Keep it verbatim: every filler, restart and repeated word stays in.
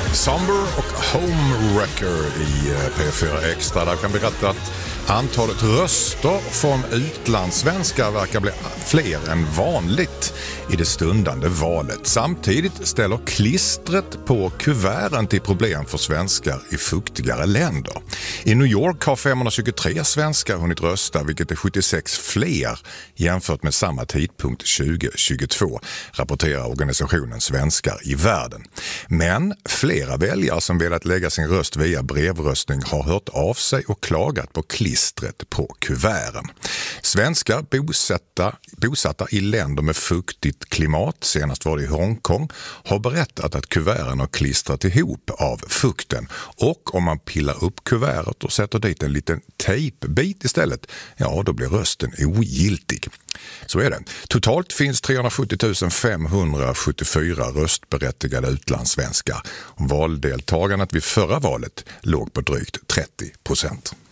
Somber och Homewrecker i P fyra Extra. Där kan vi berätta att antalet röster från utlandssvenskar verkar bli fler än vanligt i det stundande valet. Samtidigt ställer klistret på kuverten till problem för svenskar i fuktigare länder. I New York har femhundratjugotre svenskar hunnit rösta, vilket är sjuttiosex fler jämfört med samma tidpunkt tjugohundratjugotvå, rapporterar organisationen Svenskar i världen. Men flera väljare som velat lägga sin röst via brevröstning har hört av sig och klagat på klistret på kuverten. Svenskar bosatta, bosatta i länder med fuktigt klimat, senast var det i Hongkong, har berättat att kuverten har klistrat ihop av fukten. Och om man pillar upp kuvertet och sätter dit en liten tejpbit istället, ja då blir rösten ogiltig. Så är det. Totalt finns trehundrasjuttio tusen femhundrasjuttiofyra röstberättigade utlandssvenskar. Valdeltagandet vid förra valet låg på drygt trettio procent.